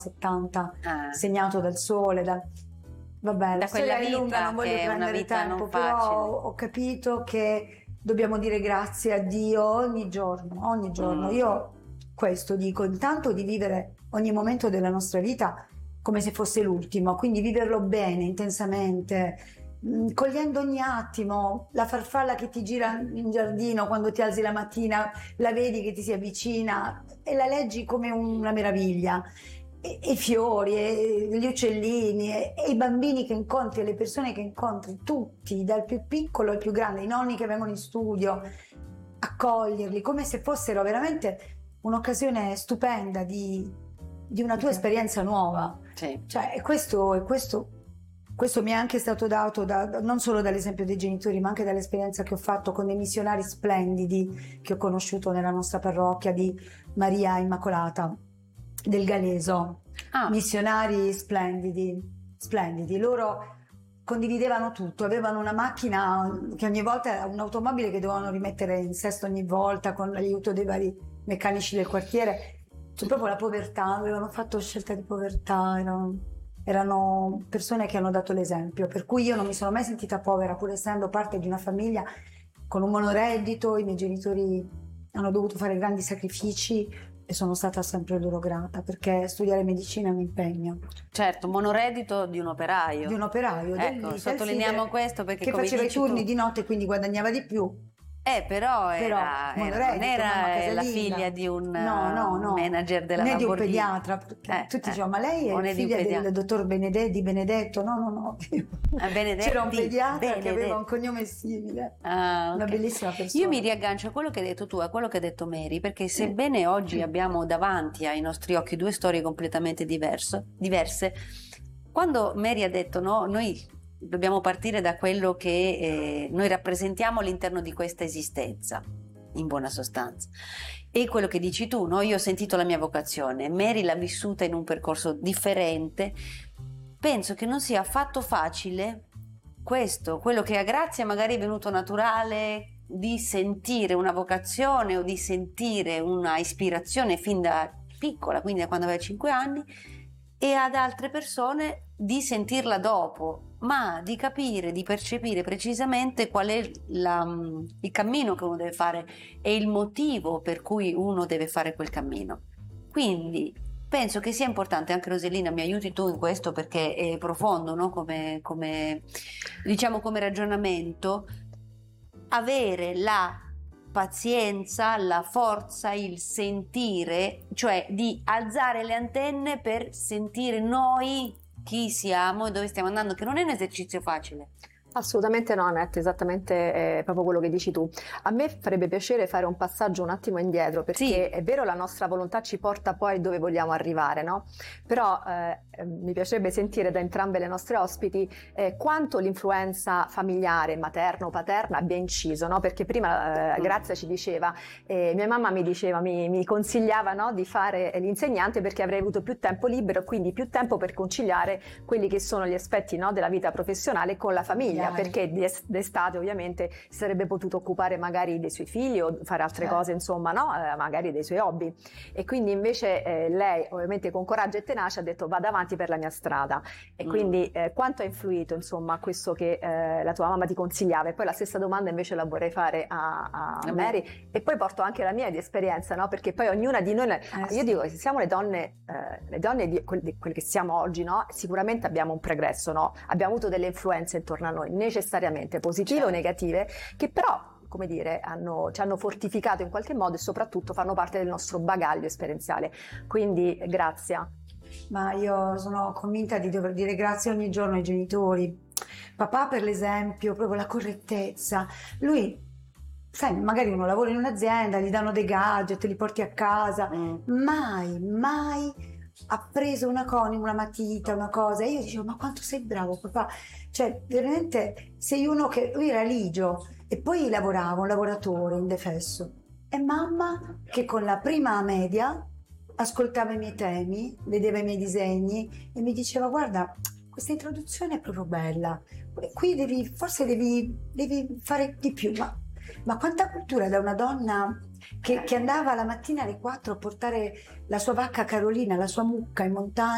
70, segnato dal sole, vabbè, da quella vita lunga, non voglio che è una prendere vita tempo, non però facile. ho capito che dobbiamo dire grazie a Dio ogni giorno. Io questo dico, intanto di vivere ogni momento della nostra vita come se fosse l'ultimo, quindi viverlo bene, intensamente, cogliendo ogni attimo, la farfalla che ti gira in giardino quando ti alzi la mattina, la vedi che ti si avvicina e la leggi come una meraviglia. E i fiori, e gli uccellini, e i bambini che incontri, e le persone che incontri, tutti, dal più piccolo al più grande, i nonni che vengono in studio, accoglierli come se fossero veramente un'occasione stupenda di una tua esperienza nuova. Sì. Cioè, e questo mi è anche stato dato non solo dall'esempio dei genitori, ma anche dall'esperienza che ho fatto con dei missionari splendidi che ho conosciuto nella nostra parrocchia di Maria Immacolata del Galeso. Missionari splendidi. Loro condividevano tutto, avevano una macchina che ogni volta era un'automobile che dovevano rimettere in sesto ogni volta con l'aiuto dei vari meccanici del quartiere. Cioè, proprio la povertà, avevano fatto scelta di povertà, erano persone che hanno dato l'esempio, per cui io non mi sono mai sentita povera, pur essendo parte di una famiglia con un monoreddito. I miei genitori hanno dovuto fare grandi sacrifici e sono stata sempre loro grata, perché studiare medicina è un impegno. Certo, monoreddito di un operaio. Ecco, sottolineiamo questo perché che come faceva i turni tu, di notte, quindi guadagnava di più. Però non era la figlia di un manager della né Lamborghini. di un pediatra, perché tutti dicevano, ma lei è figlia del dottor Benedetto? No. C'era un pediatra che aveva un cognome simile. Una bellissima persona. Io mi riaggancio a quello che hai detto tu, a quello che ha detto Mary, perché sebbene oggi abbiamo davanti ai nostri occhi due storie completamente diverse, quando Mary ha detto noi dobbiamo partire da quello che noi rappresentiamo all'interno di questa esistenza, in buona sostanza, e quello che dici tu, no? Io ho sentito la mia vocazione, Mary l'ha vissuta in un percorso differente. Penso che non sia affatto facile quello che a Grazia magari è venuto naturale, di sentire una vocazione o di sentire una ispirazione fin da piccola, quindi da quando aveva 5 anni, e ad altre persone di sentirla dopo, ma di capire, di percepire precisamente qual è il cammino che uno deve fare e il motivo per cui uno deve fare quel cammino. Quindi penso che sia importante, anche Rosellina mi aiuti tu in questo perché è profondo, no? come ragionamento, avere la pazienza, la forza, il sentire, cioè di alzare le antenne per sentire noi chi siamo e dove stiamo andando, che non è un esercizio facile. Assolutamente no, Annette, esattamente proprio quello che dici tu. A me farebbe piacere fare un passaggio un attimo indietro, perché è vero, la nostra volontà ci porta poi dove vogliamo arrivare, no? Però mi piacerebbe sentire da entrambe le nostre ospiti quanto l'influenza familiare, materna o paterna abbia inciso, no? Perché prima Grazia ci diceva, mia mamma mi consigliava, no, di fare l'insegnante perché avrei avuto più tempo libero, quindi più tempo per conciliare quelli che sono gli aspetti, no, della vita professionale con la famiglia. Perché d'estate ovviamente si sarebbe potuto occupare magari dei suoi figli o fare altre cose, insomma, no? Magari dei suoi hobby, e quindi invece lei ovviamente con coraggio e tenacia ha detto vado avanti per la mia strada. E quindi quanto ha influito, insomma, questo che la tua mamma ti consigliava? E poi la stessa domanda invece la vorrei fare a Mary, e poi porto anche la mia di esperienza, no? Perché poi ognuna di noi, io dico, se siamo le donne di quelle che siamo oggi, no? Sicuramente abbiamo un pregresso, no? Abbiamo avuto delle influenze intorno a noi, necessariamente positive o negative, che però, come dire, ci hanno fortificato in qualche modo e soprattutto fanno parte del nostro bagaglio esperienziale. Quindi Grazia. Ma io sono convinta di dover dire grazie ogni giorno ai genitori. Papà, per l'esempio, proprio la correttezza. Lui, sai, magari uno lavora in un'azienda, gli danno dei gadget, li porti a casa, mai ha preso una matita, una cosa, e io dicevo ma quanto sei bravo papà, cioè veramente sei uno che, lui era ligio e poi lavorava, un lavoratore indefesso, e mamma che con la prima media ascoltava i miei temi, vedeva i miei disegni e mi diceva guarda, questa introduzione è proprio bella, qui devi fare di più, ma quanta cultura da una donna che andava la mattina alle 4 a portare la sua vacca Carolina, la sua mucca in montagna